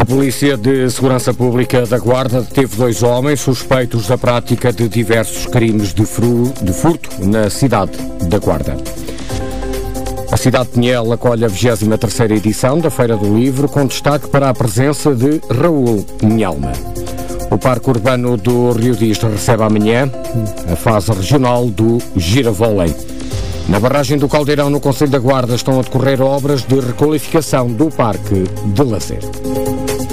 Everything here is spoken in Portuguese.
Polícia de Segurança Pública da Guarda deteve 2 homens suspeitos da prática de diversos crimes de furto na cidade da Guarda. A cidade de Pinhel acolhe a 23ª edição da Feira do Livro, com destaque para a presença de Raul Minhalma. O Parque Urbano do Rio Disto recebe amanhã a fase regional do Giravólei. Na barragem do Caldeirão, no Concelho da Guarda, estão a decorrer obras de requalificação do Parque de Lazer.